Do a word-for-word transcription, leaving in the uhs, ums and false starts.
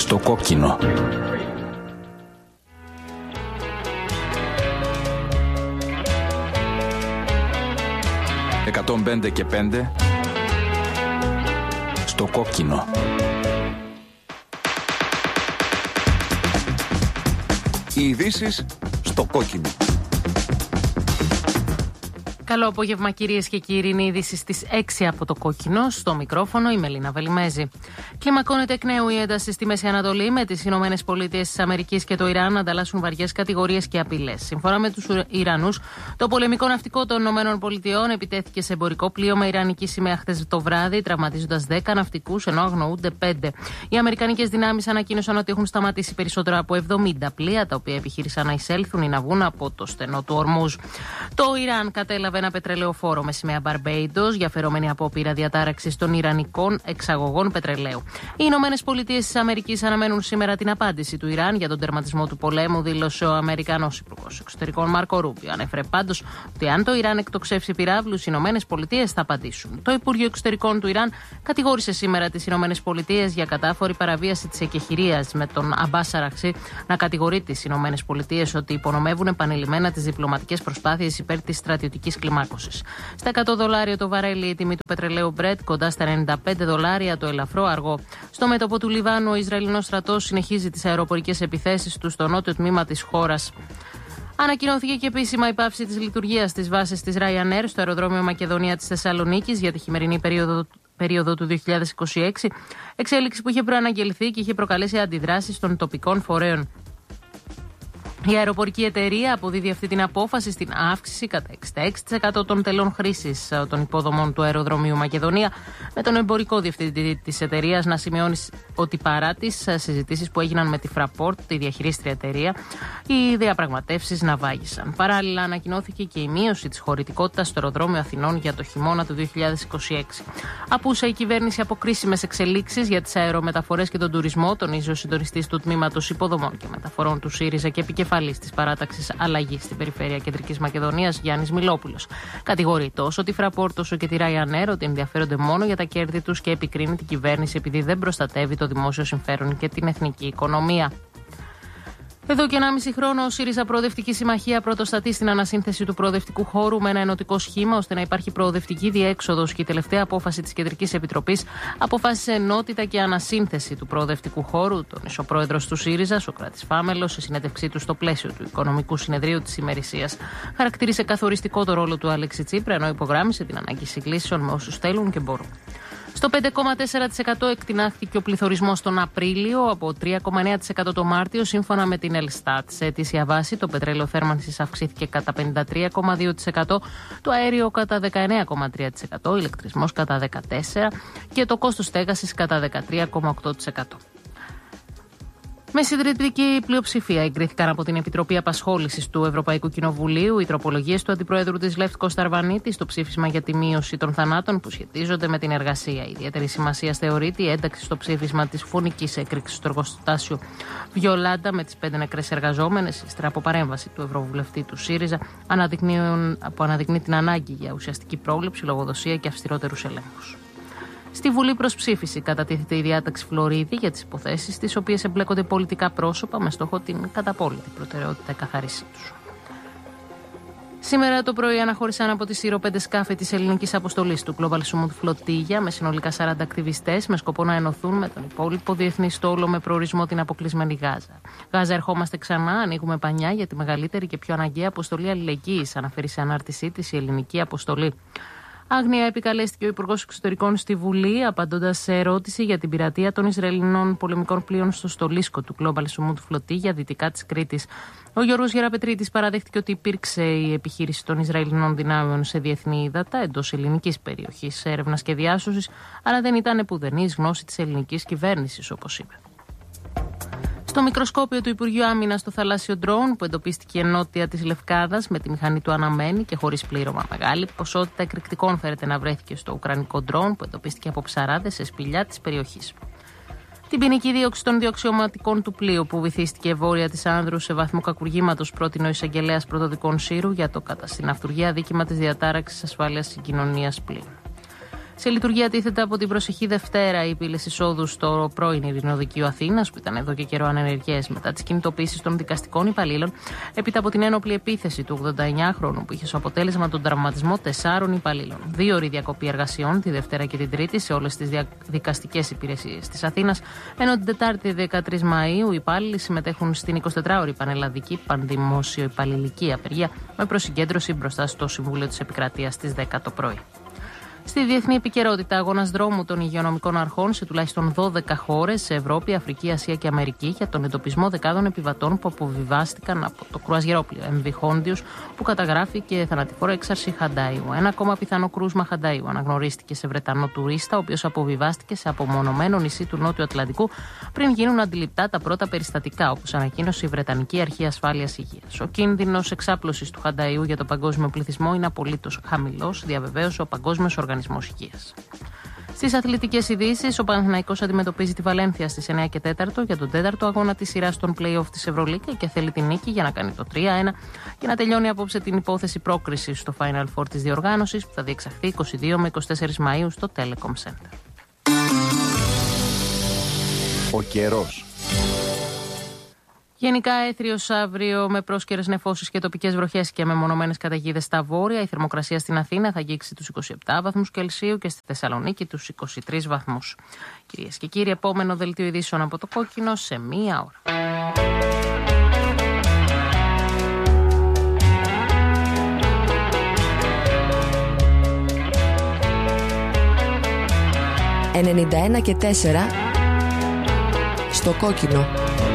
Στο κόκκινο. εκατόν πέντε και πέντε. Στο κόκκινο. Οι ειδήσεις στο κόκκινο. Καλό απόγευμα, κυρίες και κύριοι. Είναι η είδηση στις έξι από το κόκκινο. Στο μικρόφωνο η Μελίνα Βελιμέζη. Κλιμακώνεται εκ νέου η ένταση στη Μέση Ανατολή, με τις Ηνωμένες Πολιτείες της Αμερικής και το Ιράν να ανταλλάσσουν βαριές κατηγορίες και απειλές. Σύμφωνα με τους Ιρανούς, το πολεμικό ναυτικό των Ηνωμένων Πολιτειών επιτέθηκε σε εμπορικό πλοίο με ιρανική σημαία χθες το βράδυ, τραυματίζοντας δέκα ναυτικούς, ενώ αγνοούνται πέντε. Οι αμερικανικές δυνάμεις ανακοίνωσαν ότι έχουν σταματήσει περισσότερα από εβδομήντα πλοία, τα οποία επιχείρησαν να εισέλθουν ή να βγουν από το στενό του Ορμούζ. Το Ιράν κατέλαβε ένα πετρελαιοφόρο με σημαία Μπαρμπέιντος για φερόμενη απόπειρα διατάραξης των ιρανικών εξαγωγών πετρελαίου. Οι Ηνωμένες Πολιτείες της Αμερικής αναμένουν σήμερα την απάντηση του Ιράν για τον τερματισμό του πολέμου, δήλωσε ο Αμερικανός Υπουργός Εξωτερικών Μάρκο Ρούμπιο. Ανέφερε πάντως ότι αν το Ιράν εκτοξεύσει πυράβλους, οι Ηνωμένες Πολιτείες θα απαντήσουν. Το Υπουργείο Εξωτερικών του Ιράν κατηγόρησε σήμερα τις Ηνωμένες Πολιτείες για κατάφορη παραβίαση της εκεχηρίας, με τον Αμπάς Αραχσί να κατηγορεί τις Ηνωμένες Πολιτείες ότι υπονομεύουν επανειλημμένα τις διπλωματικές προσπάθειες υπέρ της στρατιωτικής κλιμάκωσης. Στα εκατό δολάρια το βαρέλι η τιμή του πετρελαίου Brent, κοντά στα ενενήντα πέντε δολάρια το ελαφρό αργό. Στο μέτωπο του Λιβάνου, ο Ισραηλινός στρατός συνεχίζει τις αεροπορικές επιθέσεις του στο νότιο τμήμα της χώρας. Ανακοινώθηκε και επίσημα η πάυση της λειτουργίας της βάσης της Ryanair στο αεροδρόμιο Μακεδονία της Θεσσαλονίκης για τη χειμερινή περίοδο, περίοδο του δύο χιλιάδες είκοσι έξι, εξέλιξη που είχε προαναγγελθεί και είχε προκαλέσει αντιδράσεις των τοπικών φορέων. Η αεροπορική εταιρεία αποδίδει αυτή την απόφαση στην αύξηση κατά εξήντα έξι τοις εκατό των τελών χρήσης των υποδομών του αεροδρομίου Μακεδονία, με τον εμπορικό διευθυντή της εταιρείας να σημειώνει ότι παρά τις συζητήσεις που έγιναν με τη Fraport, τη διαχειρίστρια εταιρεία, οι διαπραγματεύσεις ναυάγησαν. Παράλληλα, ανακοινώθηκε και η μείωση της χωρητικότητας στο αεροδρόμιο Αθηνών για το χειμώνα του δύο χιλιάδες είκοσι έξι. Απούσα η κυβέρνηση από κρίσιμες εξελίξεις για τις αερομεταφορές και τον τουρισμό, τονίζει ο συντονιστής του Τμήματος Υποδομών και Μεταφορών του ΣΥΡΙΖΑ και επικεφαλής της παράταξης Αλλαγή στην περιφέρεια Κεντρικής Μακεδονίας, Γιάννης Μιλόπουλος. Κατηγορεί τόσο τη Fraport όσο και τη Ryanair ότι ενδιαφέρονται μόνο για τα κέρδη τους και επικρίνει την κυβέρνηση επειδή δεν προστατεύει το δημόσιο συμφέρον και την εθνική οικονομία. Εδώ και ενάμιση χρόνο, ο ΣΥΡΙΖΑ Προοδευτική Συμμαχία πρωτοστατεί στην ανασύνθεση του προοδευτικού χώρου με ένα ενωτικό σχήμα ώστε να υπάρχει προοδευτική διέξοδος, και η τελευταία απόφαση της Κεντρικής Επιτροπής αποφάσισε ενότητα και ανασύνθεση του προοδευτικού χώρου. Τον ισοπρόεδρος του ΣΥΡΙΖΑ, Σωκράτης Φάμελος, σε συνέντευξή του στο πλαίσιο του Οικονομικού Συνεδρίου της ημερησίας, χαρακτήρισε καθοριστικό το ρόλο του Αλέξη Τσίπρα, ενώ υπογράμμισε την ανάγκη συγκλήσεων με όσους θέλουν και μπορούν. Στο πέντε κόμμα τέσσερα τοις εκατό εκτινάχθηκε ο πληθωρισμός τον Απρίλιο από τρία κόμμα εννέα τοις εκατό το Μάρτιο, σύμφωνα με την Ελστάτ. Σε αιτήσια βάση, το πετρέλαιο θέρμανσης αυξήθηκε κατά πενήντα τρία κόμμα δύο τοις εκατό, το αέριο κατά δεκαεννέα κόμμα τρία τοις εκατό, ο ηλεκτρισμός κατά δεκατέσσερα τοις εκατό και το κόστος στέγασης κατά δεκατρία κόμμα οκτώ τοις εκατό. Με συντριπτική πλειοψηφία εγκρίθηκαν από την Επιτροπή Απασχόλησης του Ευρωπαϊκού Κοινοβουλίου οι τροπολογίες του Αντιπροέδρου της Λεύκος Σταρβανίτη στο ψήφισμα για τη μείωση των θανάτων που σχετίζονται με την εργασία. Ιδιαίτερη σημασία θεωρείται η ένταξη στο ψήφισμα της φωνικής έκρηξης στο εργοστάσιο Βιολάντα με τις πέντε νεκρές εργαζόμενες, ύστερα από παρέμβαση του Ευρωβουλευτή του ΣΥΡΙΖΑ, που αναδεικνύει την ανάγκη για ουσιαστική πρόβλεψη, λογοδοσία και αυστηρότερους ελέγχους. Στη Βουλή προς ψήφιση κατατίθεται η διάταξη Φλωρίδη για τις υποθέσεις στις οποίες εμπλέκονται πολιτικά πρόσωπα με στόχο την καταπόλυτη προτεραιότητα καθαρίσή τους. Σήμερα το πρωί αναχώρησαν από τη Σύρο πέντε σκάφη της ελληνικής αποστολής του Global Summit Flotilla με συνολικά σαράντα ακτιβιστές με σκοπό να ενωθούν με τον υπόλοιπο διεθνή στόλο με προορισμό την αποκλεισμένη Γάζα. Γάζα, ερχόμαστε ξανά, ανοίγουμε πανιά για τη μεγαλύτερη και πιο αναγκαία αποστολή αλληλεγγύης, αναφέρει σε ανάρτησή της η ελληνική αποστολή. Άγνοια επικαλέστηκε ο Υπουργός Εξωτερικών στη Βουλή, απαντώντας σε ερώτηση για την πειρατεία των Ισραηλινών πολεμικών πλοίων στο στολίσκο του Global Summit Flotilla δυτικά της Κρήτης. Ο Γιώργος Γεραπετρίτης παραδέχτηκε ότι υπήρξε η επιχείρηση των Ισραηλινών δυνάμεων σε διεθνή ύδατα εντός ελληνικής περιοχής έρευνας και διάσωσης, αλλά δεν ήταν επουδενής γνώση της ελληνικής κυβέρνησης, όπως είπε. Στο μικροσκόπιο του Υπουργείου Άμυνας στο θαλάσσιο ντρόουν που εντοπίστηκε νότια της Λευκάδας με τη μηχανή του αναμένη και χωρίς πλήρωμα, μεγάλη ποσότητα εκρηκτικών φέρεται να βρέθηκε στο ουκρανικό ντρόουν που εντοπίστηκε από ψαράδες σε σπηλιά της περιοχής. Την ποινική δίωξη των διοξιωματικών του πλοίου που βυθίστηκε βόρεια της Άνδρου σε βαθμό κακουργήματος πρότεινε ο εισαγγελέας πρωτοδικών Σύρου για το κατά στην αυτουργία δίκημα της διατάραξης ασφάλειας συγκοινωνίας πλοίου. Σε λειτουργία τίθεται από την προσεχή Δευτέρα η πύλη εισόδου στο πρώην Ειρηνοδικείο Αθήνας, που ήταν εδώ και καιρό ανενεργές μετά τις κινητοποίησεις των δικαστικών υπαλλήλων, έπειτα από την ένοπλη επίθεση του ογδονταεννιάχρονου που είχε ως αποτέλεσμα τον τραυματισμό τεσσάρων υπαλλήλων. Δύο ώρη διακοπή εργασιών τη Δευτέρα και την Τρίτη σε όλες τις δικαστικές υπηρεσίες της Αθήνας, ενώ την Τετάρτη δεκατρείς Μαΐου οι υπάλληλοι συμμετέχουν στην εικοσιτετράωρη πανελλαδική πανδημόσιο υπαλληλική απεργία με προσυγκέντρωση μπροστά στο Συμβούλιο της Επικρατείας στις δέκα το πρωί. Στη διεθνή επικαιρότητα, αγώνας δρόμου των υγειονομικών αρχών σε τουλάχιστον δώδεκα χώρες σε Ευρώπη, Αφρική, Ασία και Αμερική για τον εντοπισμό δεκάδων επιβατών που αποβιβάστηκαν από το κρουαζιερόπλαιο εμ βι Hondius που καταγράφει και θανατηφόρο έξαρση χανταΐου. Ένα ακόμα πιθανό κρούσμα χανταΐου αναγνωρίστηκε σε Βρετανό τουρίστα, ο οποίος αποβιβάστηκε σε απομονωμένο νησί του Νότιου Ατλαντικού πριν γίνουν αντιληπτά τα πρώτα περιστατικά, όπως ανακοίνωσε η Βρετανική Αρχή Ασφάλειας Υγείας. Ο κίνδυνος εξάπλωσης του χανταΐου για τον παγκόσμιο πληθυσμό είναι απολύτως χαμηλός, διαβεβαίωσε ο Παγκόσμιος Οργανισμός Υγείας. Στις αθλητικές ειδήσεις, ο Παναθηναϊκός αντιμετωπίζει τη Βαλένθια στις εννιά και τέσσερα για τον τέταρτο αγώνα της σειράς των play-off της Ευρωλίγκα και θέλει την νίκη για να κάνει το τρία ένα και να τελειώνει απόψε την υπόθεση πρόκρισης στο Final Four της διοργάνωσης που θα διεξαχθεί είκοσι δύο με είκοσι τέσσερα Μαΐου στο Telecom Center. Ο καιρός. Γενικά έθριος αύριο με πρόσκαιρες νεφώσεις και τοπικές βροχές και μεμονωμένες καταιγίδες στα βόρεια. Η θερμοκρασία στην Αθήνα θα αγγίξει τους είκοσι επτά βαθμούς Κελσίου και στη Θεσσαλονίκη τους είκοσι τρεις βαθμούς. Κυρίες και κύριοι, επόμενο δελτίο ειδήσεων από το Κόκκινο σε μία ώρα. ενενήντα ένα και τέσσερα στο Κόκκινο.